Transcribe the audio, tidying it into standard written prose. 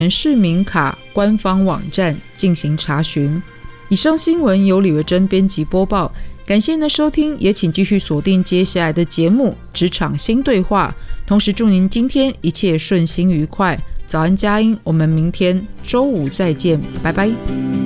市民卡官方网站进行查询。以上新闻由李维珍编辑播报，感谢您的收听，也请继续锁定接下来的节目《职场新对话》，同时祝您今天一切顺心愉快。早安佳音，我们明天周五再见，拜拜。